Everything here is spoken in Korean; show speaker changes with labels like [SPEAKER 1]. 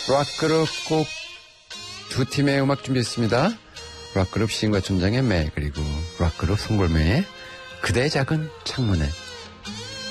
[SPEAKER 1] 락그룹 꼭 두 팀의 음악 준비했습니다. 락그룹 시인과 촌장의 매, 그리고 락그룹 송골매의 그대 작은 창문에.